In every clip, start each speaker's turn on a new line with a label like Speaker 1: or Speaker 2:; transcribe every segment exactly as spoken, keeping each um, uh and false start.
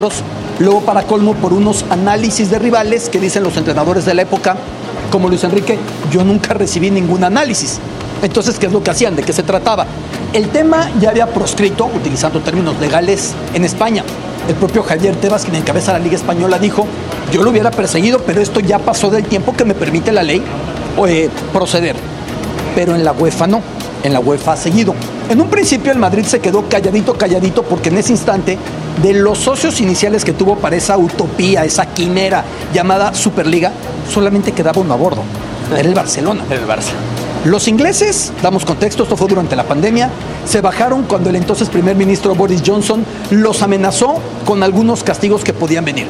Speaker 1: Luego, para colmo, por unos análisis de rivales que dicen los entrenadores de la época, como Luis Enrique, yo nunca recibí ningún análisis. Entonces, ¿qué es lo que hacían? ¿De qué se trataba? El tema ya había proscrito, utilizando términos legales, en España. El propio Javier Tebas, quien encabeza la Liga Española, dijo, yo lo hubiera perseguido, pero esto ya pasó del tiempo que me permite la ley eh, proceder. Pero en la UEFA no, en la UEFA ha seguido. En un principio el Madrid se quedó calladito, calladito, porque en ese instante, de los socios iniciales que tuvo para esa utopía, esa quimera llamada Superliga, solamente quedaba uno a bordo. Era el Barcelona.
Speaker 2: Era el Barça.
Speaker 1: Los ingleses, damos contexto, esto fue durante la pandemia, se bajaron cuando el entonces primer ministro Boris Johnson los amenazó con algunos castigos que podían venir.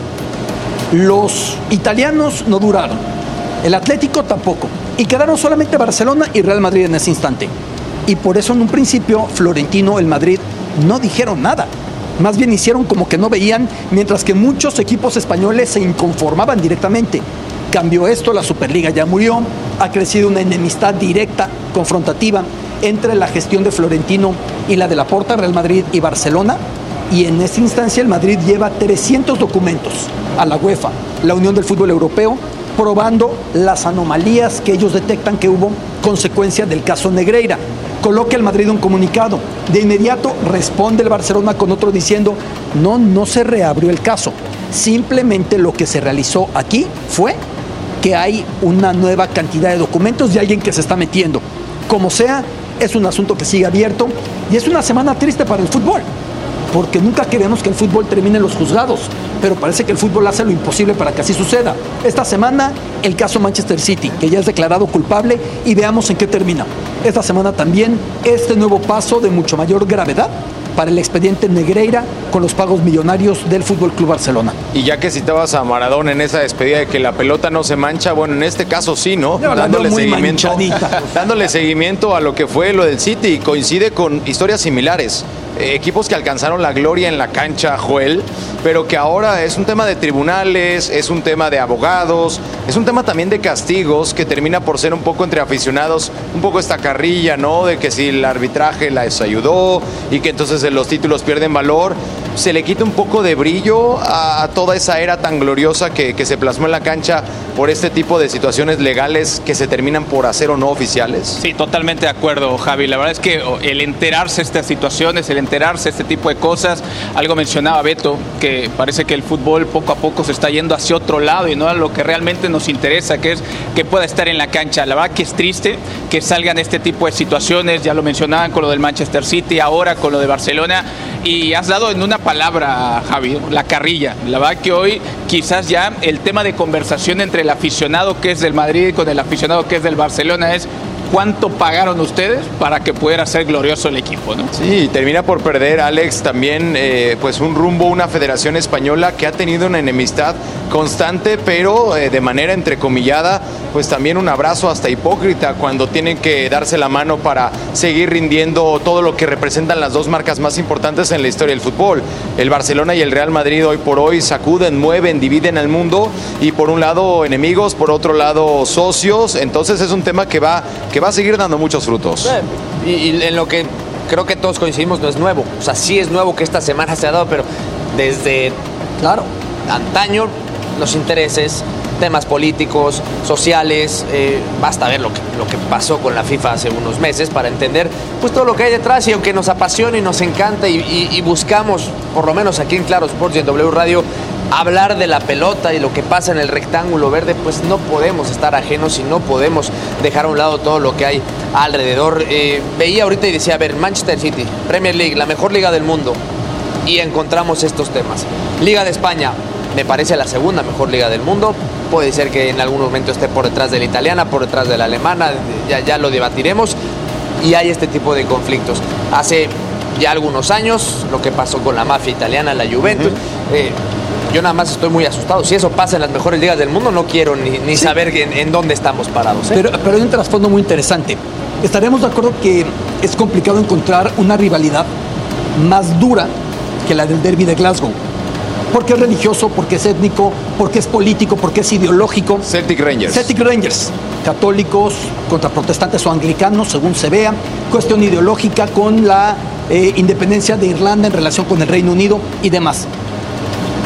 Speaker 1: Los italianos no duraron, el Atlético tampoco, y quedaron solamente Barcelona y Real Madrid en ese instante. Y por eso en un principio Florentino, el Madrid, no dijeron nada. Más bien hicieron como que no veían, mientras que muchos equipos españoles se inconformaban directamente. Cambió esto, la Superliga ya murió, ha crecido una enemistad directa, confrontativa, entre la gestión de Florentino y la de Laporta, Real Madrid y Barcelona. Y en esta instancia el Madrid lleva trescientos documentos a la UEFA, la Unión del Fútbol Europeo, probando las anomalías que ellos detectan que hubo consecuencia del caso Negreira. Coloca el Madrid un comunicado. De inmediato responde el Barcelona con otro diciendo, no, no se reabrió el caso. Simplemente lo que se realizó aquí fue que hay una nueva cantidad de documentos de alguien que se está metiendo. Como sea, es un asunto que sigue abierto y es una semana triste para el fútbol, porque nunca queremos que el fútbol termine en los juzgados, pero parece que el fútbol hace lo imposible para que así suceda. Esta semana, el caso Manchester City, que ya es declarado culpable, y veamos en qué termina. Esta semana también, este nuevo paso de mucho mayor gravedad para el expediente Negreira con los pagos millonarios del Fútbol Club Barcelona.
Speaker 3: Y ya que citabas a Maradona en esa despedida de que la pelota no se mancha, bueno, en este caso sí, ¿no?
Speaker 1: No,
Speaker 3: dándole seguimiento,
Speaker 1: manchadita.
Speaker 3: dándole seguimiento a lo que fue lo del City, y coincide con historias similares. Eh, equipos que alcanzaron la gloria en la cancha, Joel, pero que ahora es un tema de tribunales, es un tema de abogados, es un tema también de castigos que termina por ser un poco entre aficionados, un poco esta carrilla, ¿no? De que si el arbitraje les ayudó y que entonces los títulos pierden valor, se le quita un poco de brillo a, a toda esa era tan gloriosa que, que se plasmó en la cancha por este tipo de situaciones legales que se terminan por hacer o no oficiales.
Speaker 2: Sí, totalmente de acuerdo, Javi. La verdad es que el enterarse de estas situaciones, el enterarse de este tipo de cosas, algo mencionaba Beto, que parece que el fútbol poco a poco se está yendo hacia otro lado y no a lo que realmente nos interesa, que es que pueda estar en la cancha. La verdad que es triste que salgan este tipo de situaciones, ya lo mencionaban con lo del Manchester City, ahora con lo de Barcelona, y has dado en una palabra, Javi, la carrilla. La verdad que hoy quizás ya el tema de conversación entre el aficionado que es del Madrid con el aficionado que es del Barcelona es ¿cuánto pagaron ustedes para que pudiera ser glorioso el equipo, ¿no?
Speaker 3: Sí, termina por perder, Alex, también eh, pues un rumbo, una federación española que ha tenido una enemistad constante, pero eh, de manera entrecomillada, pues también un abrazo hasta hipócrita cuando tienen que darse la mano para seguir rindiendo todo lo que representan las dos marcas más importantes en la historia del fútbol. El Barcelona y el Real Madrid hoy por hoy sacuden, mueven, dividen al mundo, y por un lado enemigos, por otro lado socios. Entonces es un tema que va, que va a seguir dando muchos frutos.
Speaker 4: Y, y en lo que creo que todos coincidimos, no es nuevo. O sea, sí es nuevo que esta semana se ha dado, pero desde, claro, antaño los intereses, temas políticos, sociales, eh, basta ver lo que, lo que pasó con la FIFA hace unos meses para entender pues todo lo que hay detrás. Y aunque nos apasiona y nos encanta y, y, y buscamos, por lo menos aquí en Claro Sports y en W Radio, hablar de la pelota y lo que pasa en el rectángulo verde, pues no podemos estar ajenos y no podemos dejar a un lado todo lo que hay alrededor. Eh, veía ahorita y decía, a ver, Manchester City, Premier League, la mejor liga del mundo, y encontramos estos temas. Liga de España, me parece la segunda mejor liga del mundo, puede ser que en algún momento esté por detrás de la italiana, por detrás de la alemana, ya, ya lo debatiremos, y hay este tipo de conflictos. Hace ya algunos años, lo que pasó con la mafia italiana, la Juventus, uh-huh. eh, yo nada más estoy muy asustado. Si eso pasa en las mejores ligas del mundo, no quiero ni, ni sí. saber en, en dónde estamos parados. ¿eh?
Speaker 1: Pero, pero hay un trasfondo muy interesante. Estaremos de acuerdo que es complicado encontrar una rivalidad más dura que la del derbi de Glasgow. Porque es religioso, porque es étnico, porque es político, porque es ideológico.
Speaker 3: Celtic Rangers.
Speaker 1: Celtic Rangers. Católicos contra protestantes o anglicanos, según se vea. Cuestión ideológica con la eh, independencia de Irlanda en relación con el Reino Unido y demás.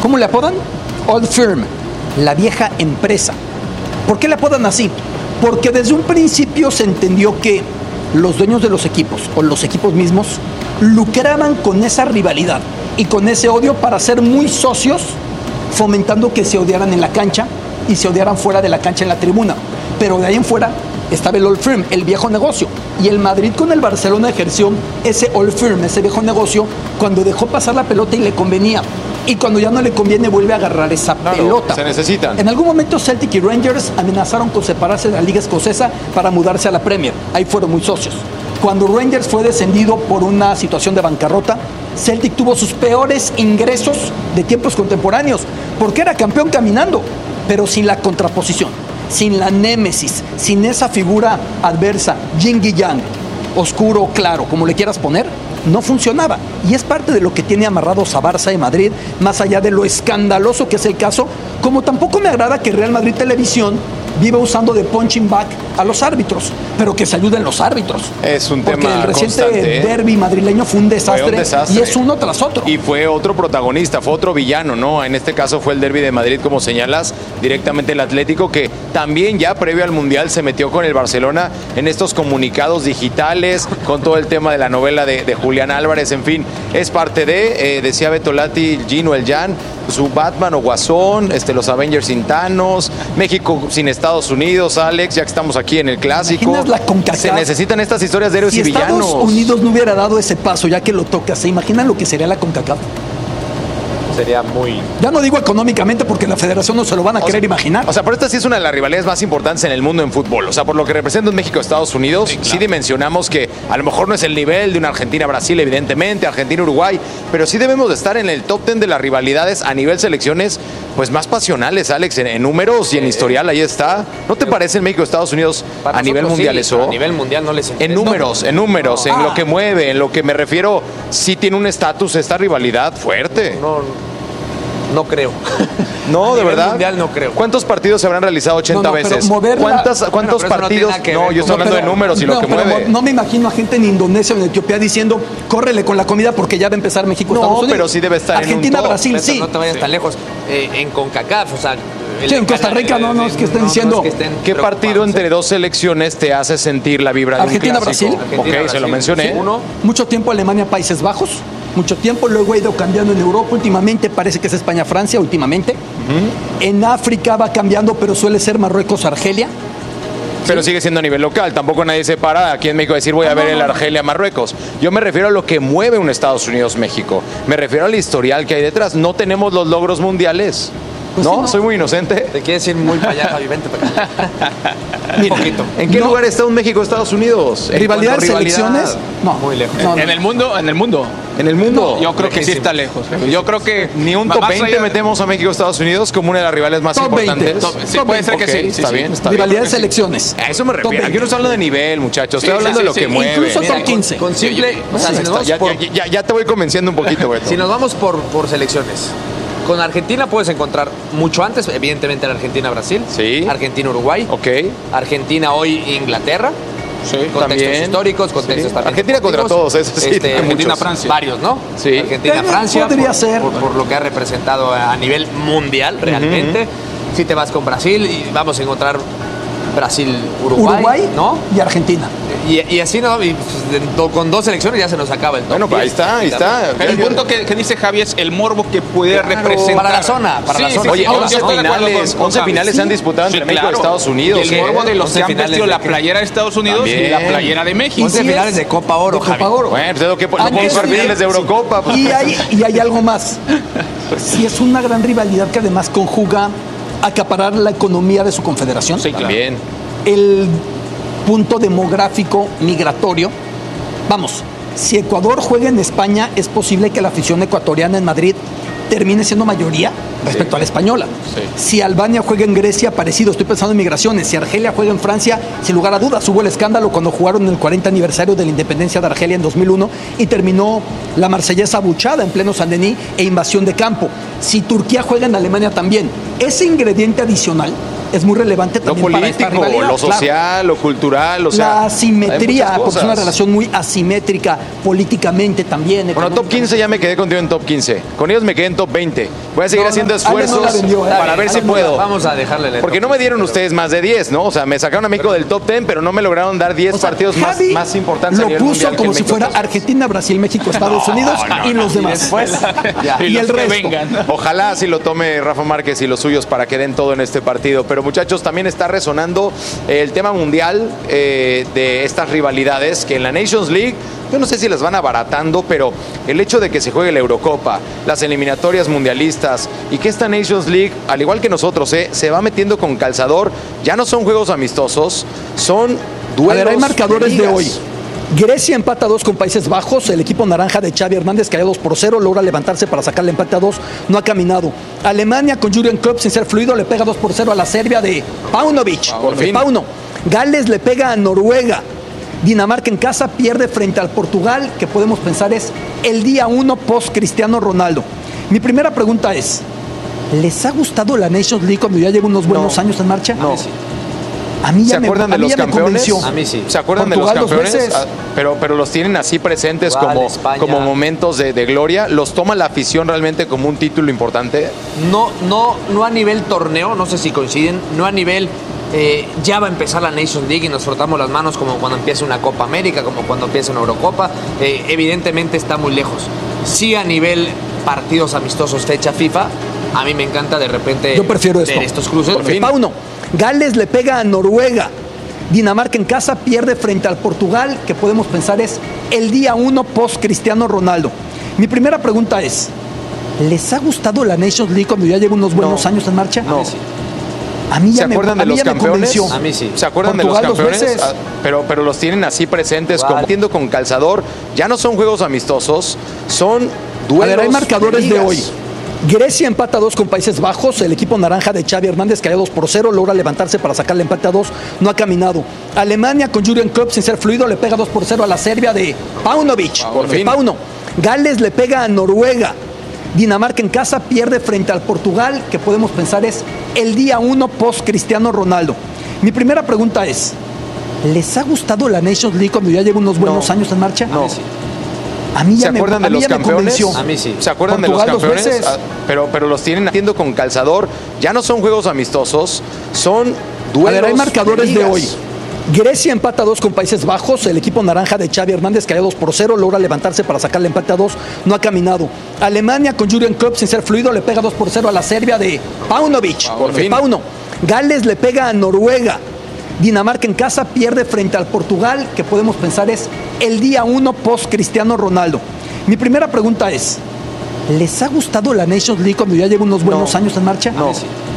Speaker 1: ¿Cómo le apodan? Old Firm, la vieja empresa. ¿Por qué le apodan así? Porque desde un principio se entendió que los dueños de los equipos, o los equipos mismos, lucraban con esa rivalidad y con ese odio para ser muy socios, fomentando que se odiaran en la cancha y se odiaran fuera de la cancha en la tribuna. Pero de ahí en fuera estaba el Old Firm, el viejo negocio. Y el Madrid con el Barcelona ejerció ese Old Firm, ese viejo negocio, cuando dejó pasar la pelota y le convenía. Y cuando ya no le conviene, vuelve a agarrar esa
Speaker 3: claro,
Speaker 1: pelota.
Speaker 3: Se necesitan.
Speaker 1: En algún momento Celtic y Rangers amenazaron con separarse de la Liga Escocesa para mudarse a la Premier. Ahí fueron muy socios. Cuando Rangers fue descendido por una situación de bancarrota, Celtic tuvo sus peores ingresos de tiempos contemporáneos, porque era campeón caminando, pero sin la contraposición, sin la némesis, sin esa figura adversa, yin y yang, oscuro, claro, como le quieras poner, no funcionaba. Y es parte de lo que tiene amarrados a Barça y Madrid, más allá de lo escandaloso que es el caso, como tampoco me agrada que Real Madrid Televisión vive usando de punching back a los árbitros, pero que se ayuden los árbitros.
Speaker 3: Es un
Speaker 1: Porque
Speaker 3: tema
Speaker 1: el reciente
Speaker 3: constante, ¿eh?
Speaker 1: derbi madrileño fue un, desastre,
Speaker 3: Fue un desastre.
Speaker 1: y es uno tras otro.
Speaker 3: Y fue otro protagonista, fue otro villano, ¿no? En este caso fue el derbi de Madrid, como señalas, directamente el Atlético, que también ya previo al Mundial se metió con el Barcelona en estos comunicados digitales, con todo el tema de la novela de, de Julián Álvarez, en fin, es parte de, eh, decía Betolati, el Gino, el Jan, su Batman o Guasón, este, los Avengers sin Thanos, México sin Estados Unidos, Alex, ya que estamos aquí en el clásico.
Speaker 1: ¿Imaginas la CONCACAF?
Speaker 3: Se necesitan estas historias de héroes
Speaker 1: Si
Speaker 3: y villanos.
Speaker 1: Estados Unidos no hubiera dado ese paso, ya que lo toca, ¿se imaginan lo que sería la CONCACAF?
Speaker 4: Sería muy...
Speaker 1: Ya no digo económicamente porque la federación no se lo van a
Speaker 3: O
Speaker 1: querer
Speaker 3: sea,
Speaker 1: imaginar.
Speaker 3: O sea, pero esta sí es una de las rivalidades más importantes en el mundo en fútbol. O sea, por lo que representa en México Estados Unidos, sí, claro. sí dimensionamos que a lo mejor no es el nivel de una Argentina-Brasil, evidentemente, Argentina-Uruguay, pero sí debemos de estar en el top ten de las rivalidades a nivel selecciones, pues más pasionales, Alex, en, en números y en historial, ahí está. ¿No te parece en México Estados Unidos a nivel mundial
Speaker 4: sí,
Speaker 3: eso?
Speaker 4: A nivel mundial no les interesa.
Speaker 3: En números, en números,
Speaker 4: no.
Speaker 3: en
Speaker 1: Ah.
Speaker 3: lo que mueve, en lo que me refiero, sí tiene un estatus esta rivalidad fuerte.
Speaker 4: No, no creo.
Speaker 3: No,
Speaker 4: A
Speaker 3: de
Speaker 4: nivel
Speaker 3: verdad.
Speaker 4: mundial no creo.
Speaker 3: ¿Cuántos partidos se habrán realizado ochenta
Speaker 1: No, no, pero
Speaker 3: veces?
Speaker 1: moverla-
Speaker 3: ¿Cuántas, ¿Cuántos
Speaker 4: Bueno, pero eso no
Speaker 3: partidos?
Speaker 4: tiene nada que
Speaker 3: No,
Speaker 4: ver
Speaker 3: yo estoy
Speaker 4: con-
Speaker 3: hablando
Speaker 1: pero-
Speaker 3: de números y
Speaker 1: no,
Speaker 3: lo que
Speaker 1: pero
Speaker 3: mueve.
Speaker 1: No me imagino a gente en Indonesia o en Etiopía diciendo, córrele con la comida porque ya va a empezar México,
Speaker 3: No,
Speaker 1: Estados Unidos.
Speaker 3: pero sí debe estar en un
Speaker 1: Argentina,
Speaker 3: top.
Speaker 1: Brasil,
Speaker 4: Beto,
Speaker 1: sí.
Speaker 4: No te vayas tan lejos. Eh, en CONCACAF, o sea... el-
Speaker 1: Sí, en Costa Rica no, no es que estén
Speaker 4: no, no
Speaker 1: diciendo-
Speaker 4: es que estén
Speaker 3: ¿Qué
Speaker 4: preocupados,
Speaker 3: partido
Speaker 4: ¿eh?
Speaker 3: entre dos selecciones te hace sentir la vibra de un
Speaker 1: Argentina,
Speaker 3: clásico?
Speaker 1: Brasil.
Speaker 4: Argentina,
Speaker 3: Ok, se lo
Speaker 4: Brasil.
Speaker 3: mencioné.
Speaker 4: Sí, uno.
Speaker 1: Mucho tiempo Alemania, Países Bajos. Mucho tiempo, luego ha ido cambiando en Europa. Últimamente parece que es España, Francia, últimamente. Uh-huh. En África va cambiando, pero suele ser Marruecos, Argelia.
Speaker 3: Pero sigue siendo a nivel local. Tampoco nadie se para aquí en México a decir voy a
Speaker 1: No,
Speaker 3: ver
Speaker 1: no,
Speaker 3: el
Speaker 1: no.
Speaker 3: Argelia-Marruecos. Yo me refiero a lo que mueve un Estados Unidos-México. Me refiero al historial que hay detrás. No tenemos los logros mundiales.
Speaker 1: Pues
Speaker 3: ¿No?
Speaker 1: sí, no.
Speaker 3: Soy muy inocente.
Speaker 4: Te quieres ir muy para allá, Javi, vente para acá. Un
Speaker 1: Mira,
Speaker 4: poquito.
Speaker 3: ¿En qué
Speaker 1: No.
Speaker 3: lugar está un México-Estados Unidos? En
Speaker 1: ¿Rivalidad de
Speaker 3: cuanto a rivalidad.
Speaker 1: selecciones? No.
Speaker 4: Muy lejos.
Speaker 1: No, no.
Speaker 2: En el mundo, en el mundo.
Speaker 3: En el mundo.
Speaker 2: Yo creo que sí
Speaker 4: lejísimo.
Speaker 2: está lejos. Yo creo que
Speaker 3: Ni un
Speaker 2: más
Speaker 3: top veinte
Speaker 2: allá-
Speaker 3: metemos a México-Estados Unidos como una de las rivales más
Speaker 1: Top veinte,
Speaker 3: importantes.
Speaker 1: top-
Speaker 2: Sí,
Speaker 1: top
Speaker 2: puede ser
Speaker 1: veinte.
Speaker 2: que
Speaker 3: Ok,
Speaker 2: sí.
Speaker 3: está
Speaker 2: sí,
Speaker 3: bien,
Speaker 2: sí.
Speaker 3: está bien.
Speaker 1: Rivalidad de
Speaker 2: Yo creo que sí.
Speaker 1: selecciones.
Speaker 3: A eso me
Speaker 1: Top
Speaker 3: refiero. Aquí
Speaker 1: veinte.
Speaker 3: no estoy hablando de nivel, muchachos. Estoy
Speaker 2: Sí,
Speaker 3: hablando
Speaker 2: sí,
Speaker 3: de lo
Speaker 2: sí,
Speaker 3: que
Speaker 2: sí.
Speaker 3: mueve.
Speaker 1: Incluso
Speaker 4: Mira,
Speaker 1: top quince.
Speaker 4: Con simple... O sea,
Speaker 3: Ahí
Speaker 4: si nos
Speaker 3: está,
Speaker 4: vamos
Speaker 3: ya,
Speaker 4: por...
Speaker 3: ya- ya- ya te voy convenciendo un poquito, Beto.
Speaker 4: Si nos vamos por, por selecciones, con Argentina puedes encontrar mucho antes, evidentemente, la Argentina-Brasil.
Speaker 3: Sí.
Speaker 4: Argentina-Uruguay.
Speaker 3: Ok.
Speaker 4: Argentina hoy Inglaterra.
Speaker 2: Sí,
Speaker 4: Contextos
Speaker 3: también.
Speaker 4: históricos, contextos
Speaker 3: Sí.
Speaker 4: también.
Speaker 3: Argentina contra
Speaker 4: deportivos.
Speaker 3: todos, eso sí,
Speaker 4: Este,
Speaker 3: tiene
Speaker 4: Argentina,
Speaker 3: muchos.
Speaker 4: Francia. Varios, ¿no?
Speaker 3: Sí.
Speaker 4: Argentina,
Speaker 1: También
Speaker 4: Francia.
Speaker 1: podría
Speaker 4: por,
Speaker 1: ser.
Speaker 4: Por, por lo que ha representado a nivel mundial, realmente. Si te vas con Brasil, y vamos a encontrar Brasil-Uruguay,
Speaker 1: Uruguay
Speaker 4: ¿no?
Speaker 1: y Argentina.
Speaker 4: Y, y así, ¿no? Y, pues, de- do- con dos selecciones ya se nos acaba el top
Speaker 3: Bueno, pues ahí
Speaker 4: diez.
Speaker 3: está, ahí está.
Speaker 2: Pero el punto que, que dice Javi es el morbo que puede
Speaker 4: Claro.
Speaker 2: representar.
Speaker 4: Para la zona, para la zona.
Speaker 3: Oye,
Speaker 2: yo- yo
Speaker 3: once
Speaker 2: estoy de acuerdo
Speaker 3: finales,
Speaker 2: con- con
Speaker 3: once
Speaker 2: Javi.
Speaker 3: finales se han disputado entre
Speaker 2: Sí,
Speaker 3: México y
Speaker 2: claro.
Speaker 3: Estados Unidos.
Speaker 2: Y el
Speaker 3: ¿eh?
Speaker 2: morbo de los
Speaker 4: once
Speaker 2: que han
Speaker 4: finales
Speaker 2: vestido
Speaker 4: de
Speaker 2: la
Speaker 4: qué?
Speaker 2: playera de Estados Unidos
Speaker 3: También.
Speaker 2: y la playera de México.
Speaker 4: once
Speaker 1: sí
Speaker 4: finales
Speaker 1: es
Speaker 4: de Copa Oro,
Speaker 1: de
Speaker 4: Javi.
Speaker 1: Copa Oro.
Speaker 3: Bueno, pues es lo que no
Speaker 1: Antes
Speaker 3: podemos jugar
Speaker 1: sí,
Speaker 3: finales de
Speaker 1: sí.
Speaker 3: Eurocopa. pues.
Speaker 1: Y hay, y hay algo más. Sí, es una gran rivalidad que además conjuga acaparar la economía de su confederación.
Speaker 2: Sí, claro.
Speaker 3: También.
Speaker 1: El punto demográfico migratorio. Vamos, si Ecuador juega en España, es posible que la afición ecuatoriana en Madrid termine siendo mayoría respecto a la española.
Speaker 3: Sí.
Speaker 1: Si Albania juega en Grecia, parecido, estoy pensando en migraciones. Si Argelia juega en Francia, sin lugar a dudas, hubo el escándalo cuando jugaron el cuarenta aniversario de la independencia de Argelia en dos mil uno y terminó la marsellesa abuchada en pleno Saint-Denis e invasión de campo. Si Turquía juega en Alemania también, ese ingrediente adicional es muy relevante
Speaker 3: Lo
Speaker 1: también para esta
Speaker 3: político,
Speaker 1: rivalidad.
Speaker 3: lo social,
Speaker 1: Claro.
Speaker 3: lo cultural, o sea,
Speaker 1: La
Speaker 3: hay
Speaker 1: asimetría,
Speaker 3: muchas
Speaker 1: porque es una
Speaker 3: cosas.
Speaker 1: relación muy asimétrica políticamente también.
Speaker 3: Bueno, top quince ya me quedé contigo en top quince. Con ellos me quedé en top veinte. Voy a seguir
Speaker 1: No, no,
Speaker 3: haciendo
Speaker 1: Ale no
Speaker 3: esfuerzos
Speaker 1: la vendió, eh.
Speaker 3: para
Speaker 1: Ale
Speaker 3: ver si
Speaker 1: no la-
Speaker 3: puedo.
Speaker 4: Vamos a dejarle en el
Speaker 3: Porque
Speaker 4: top
Speaker 3: no me
Speaker 4: quince,
Speaker 3: dieron
Speaker 4: pero-
Speaker 3: ustedes más de diez, ¿no? O sea, me sacaron a México del top diez, pero no me lograron dar diez
Speaker 1: O sea,
Speaker 3: partidos más,
Speaker 1: Javi
Speaker 3: más importantes a
Speaker 1: lo
Speaker 3: nivel
Speaker 1: puso
Speaker 3: mundial que
Speaker 1: como
Speaker 3: el
Speaker 1: si
Speaker 3: México.
Speaker 1: fuera Argentina, Brasil, México, Estados Unidos y los demás.
Speaker 4: después, ya.
Speaker 1: Y
Speaker 2: los
Speaker 1: el
Speaker 2: que
Speaker 1: resto.
Speaker 2: vengan.
Speaker 3: Ojalá así lo tome Rafa Márquez y los suyos para que den todo en este partido. Pero muchachos, también está resonando el tema mundial eh, de estas rivalidades que en la Nations League, yo no sé si las van abaratando, pero el hecho de que se juegue la Eurocopa, las eliminatorias mundialistas y que esta Nations League, al igual que nosotros, eh, se va metiendo con calzador, ya no son juegos amistosos, son duelos.
Speaker 1: A ver, hay marcadores de
Speaker 3: ligas.
Speaker 1: hoy. Grecia empata a dos con Países Bajos. El equipo naranja de Xavi Hernández cae dos por cero. Logra levantarse para sacar el empate a dos. No ha caminado. Alemania con Jurgen Klopp sin ser fluido le pega dos por cero a la Serbia de Paunovic.
Speaker 3: Por fin.
Speaker 1: Pauno. Gales le pega a Noruega. Dinamarca en casa pierde frente al Portugal, que podemos pensar es el día uno post Cristiano Ronaldo. Mi primera pregunta es, ¿les ha gustado la Nations League cuando ya lleva unos buenos
Speaker 3: No.
Speaker 1: años en marcha?
Speaker 3: No.
Speaker 1: A mí ya
Speaker 3: ¿Se
Speaker 1: me,
Speaker 3: acuerdan
Speaker 1: a
Speaker 3: de
Speaker 1: mí
Speaker 3: los
Speaker 1: ya me
Speaker 3: campeones?
Speaker 1: convenció.
Speaker 4: A mí sí.
Speaker 3: ¿Se acuerdan de los
Speaker 1: Portugal dos
Speaker 3: campeones?
Speaker 1: veces.
Speaker 3: Ah, Pero, pero los tienen así presentes
Speaker 4: Portugal,
Speaker 3: como,
Speaker 4: España.
Speaker 3: como momentos de, de gloria. ¿Los toma la afición realmente como un título importante?
Speaker 4: No, no, no a nivel torneo, no sé si coinciden, no a nivel eh, ya va a empezar la Nations League y nos frotamos las manos como cuando empieza una Copa América, como cuando empieza una Eurocopa. Eh, evidentemente está muy lejos. Sí a nivel partidos amistosos, fecha FIFA, a mí me encanta de repente
Speaker 1: Yo prefiero
Speaker 4: ver
Speaker 1: esto.
Speaker 4: estos cruces.
Speaker 3: Por fin.
Speaker 1: Pauno. Gales le pega a Noruega. Dinamarca en casa pierde frente al Portugal, que podemos pensar es el día uno post Cristiano Ronaldo. Mi primera pregunta es, ¿les ha gustado la Nations League cuando ya lleva unos buenos
Speaker 3: No.
Speaker 1: años en marcha?
Speaker 3: No.
Speaker 1: A mí ya
Speaker 3: ¿Se
Speaker 1: me,
Speaker 3: acuerdan
Speaker 1: a
Speaker 3: de
Speaker 1: mí
Speaker 3: los
Speaker 1: ya me
Speaker 3: campeones?
Speaker 1: convenció.
Speaker 4: A mí sí.
Speaker 3: ¿Se acuerdan
Speaker 1: Portugal
Speaker 3: de los
Speaker 1: dos
Speaker 3: campeones?
Speaker 1: veces.
Speaker 3: Ah, Pero, pero los tienen así presentes,
Speaker 4: Vale.
Speaker 3: como tiendo con calzador. Ya no son juegos amistosos, son duelos.
Speaker 1: A ver, hay marcadores de
Speaker 3: ligas.
Speaker 1: hoy. Grecia empata a dos con Países Bajos. El equipo naranja de Xavi Hernández cae dos por cero. Logra levantarse para sacar el empate a dos. No ha caminado. Alemania con Jurgen Klopp sin ser fluido le pega dos por cero a la Serbia de Paunovic.
Speaker 3: Por fin.
Speaker 1: Pauno. Gales le pega a Noruega. Dinamarca en casa pierde frente al Portugal, que podemos pensar es el día uno post Cristiano Ronaldo. Mi primera pregunta es, ¿les ha gustado la Nations League cuando ya lleva unos buenos
Speaker 3: No.
Speaker 1: años en marcha?
Speaker 3: No.
Speaker 1: A mí ya
Speaker 3: ¿Se
Speaker 1: me,
Speaker 3: acuerdan
Speaker 1: a
Speaker 3: de
Speaker 1: mí
Speaker 3: los
Speaker 1: ya me
Speaker 3: campeones?
Speaker 1: convenció.
Speaker 4: A mí sí.
Speaker 3: ¿Se acuerdan
Speaker 1: Portugal
Speaker 3: de
Speaker 1: dos
Speaker 3: los campeones?
Speaker 1: veces.
Speaker 3: Ah, Pero, pero los tienen haciendo con calzador. Ya no son juegos amistosos, son duelos.
Speaker 1: A ver, hay marcadores de
Speaker 3: ligas.
Speaker 1: hoy. Grecia empata a dos con Países Bajos. El equipo naranja de Xavi Hernández cae dos por cero. Logra levantarse para sacar el empate a dos. No ha caminado. Alemania con Jurgen Klopp sin ser fluido le pega dos por cero a la Serbia de Paunovic.
Speaker 3: Por fin.
Speaker 1: Pauno. Gales le pega a Noruega. Dinamarca en casa pierde frente al Portugal, que podemos pensar es el día uno post Cristiano Ronaldo. Mi primera pregunta es, ¿les ha gustado la Nations League cuando ya lleva unos buenos
Speaker 3: No.
Speaker 1: años en marcha?
Speaker 3: No.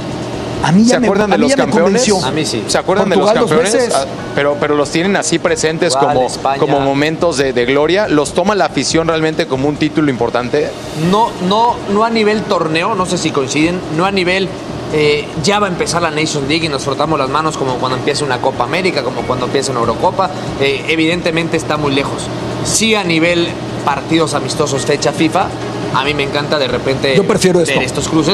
Speaker 1: A mí ya
Speaker 3: ¿Se
Speaker 1: me,
Speaker 3: acuerdan
Speaker 1: a
Speaker 3: de
Speaker 1: mí
Speaker 3: los
Speaker 1: ya me
Speaker 3: campeones?
Speaker 1: convenció.
Speaker 4: A mí sí.
Speaker 3: ¿Se acuerdan
Speaker 1: Portugal
Speaker 3: de los
Speaker 1: dos
Speaker 3: campeones?
Speaker 1: veces.
Speaker 3: Ah, Pero, pero los tienen así presentes
Speaker 4: Portugal,
Speaker 3: como,
Speaker 4: España.
Speaker 3: como momentos de, de gloria. ¿Los toma la afición realmente como un título importante?
Speaker 4: No, no, no a nivel torneo, no sé si coinciden, no a nivel eh, ya va a empezar la Nations League y nos frotamos las manos como cuando empieza una Copa América, como cuando empieza una Eurocopa. Eh, evidentemente está muy lejos. Sí a nivel partidos amistosos, fecha FIFA, a mí me encanta de repente
Speaker 1: Yo prefiero esto.
Speaker 4: ver estos cruces.